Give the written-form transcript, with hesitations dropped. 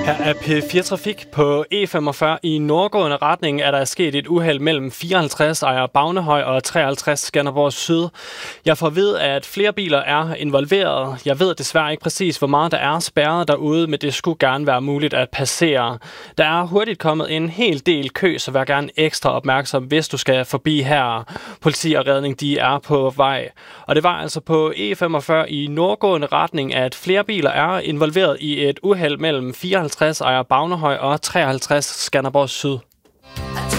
Her er P4 Trafik. På E45 i nordgående retning er der sket et uheld mellem 54 Ejer Bagnehøj og 53 Skanderborg Syd. Jeg får ved, at flere biler er involveret. Jeg ved desværre ikke præcis, hvor meget der er spærret derude, men det skulle gerne være muligt at passere. Der er hurtigt kommet en hel del kø, så vær gerne ekstra opmærksom, hvis du skal forbi her. Politi og redning, de er på vej. Og det var altså på E45 i nordgående retning, at flere biler er involveret i et uheld mellem 54 Ejer Bagnehøj og 53 Skanderborg Syd.